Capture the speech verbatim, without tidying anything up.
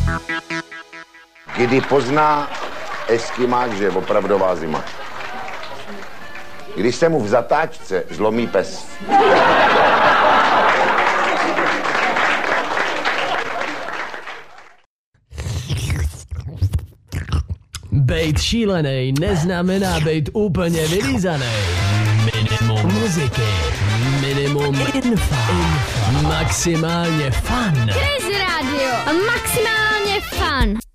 Kdy pozná Eskimák, že je opravdová zima? Když se mu v zatáčce zlomí pes. Bejt šílenej neznamená bejt úplně vylízanej. Minimum muziky, minimum infa, maximálně fun. Crazy Radio, maximálně fun.